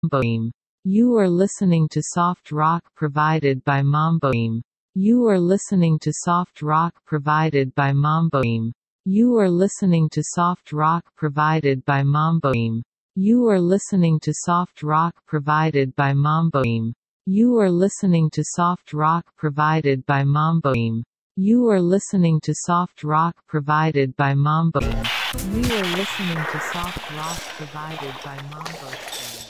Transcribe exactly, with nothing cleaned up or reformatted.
Mamboim. You are listening to soft rock provided by Mamboim. You are listening to soft rock provided by Mamboim. You are listening to soft rock provided by Mamboim. You are listening to soft rock provided by Mamboim. You are listening to soft rock provided by Mamboim. You are listening to soft rock provided by Mamboim. We are listening to soft rock provided by Mamboim.